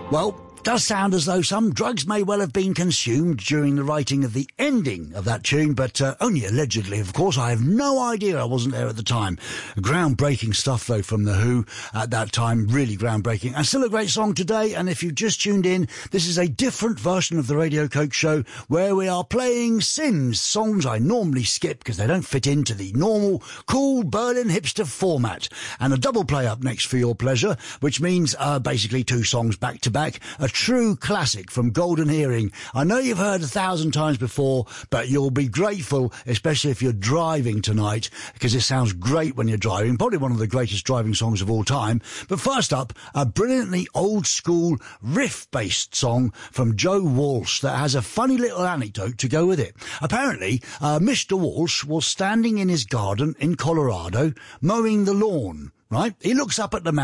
Well, does sound as though some drugs may well have been consumed during the writing of the ending of that tune, but only allegedly, of course. I have no idea. I wasn't there at the time. Groundbreaking stuff, though, from The Who at that time. Really groundbreaking. And still a great song today. And if you've just tuned in, this is a different version of the Radio Coke Show where we are playing Sims, songs I normally skip because they don't fit into the normal, cool Berlin hipster format. And a double play up next for your pleasure, which means basically two songs back to back. A true classic from Golden Earring. I know you've heard 1,000 times before, but you'll be grateful, especially if you're driving tonight, because it sounds great when you're driving. Probably one of the greatest driving songs of all time. But first up, a brilliantly old school riff-based song from Joe Walsh that has a funny little anecdote to go with it. Apparently, Mr. Walsh was standing in his garden in Colorado mowing the lawn, right? He looks up at the mountain